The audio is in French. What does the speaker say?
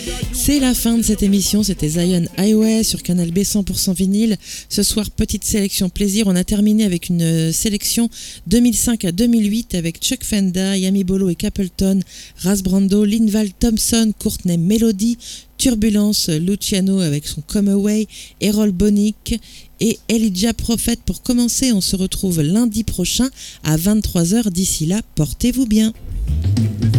C'est la fin de cette émission, c'était Zion Highway sur Canal B 100% vinyle. Ce soir, petite sélection plaisir, on a terminé avec une sélection 2005 à 2008 avec Chuck Fenda, Yami Bolo et Capleton, Ras Brando, Linval Thompson, Courtney Melody, Turbulence, Luciano avec son Come Away, Errol Bonick et Elijah Prophet. Pour commencer, on se retrouve lundi prochain à 23h. D'ici là, portez-vous bien.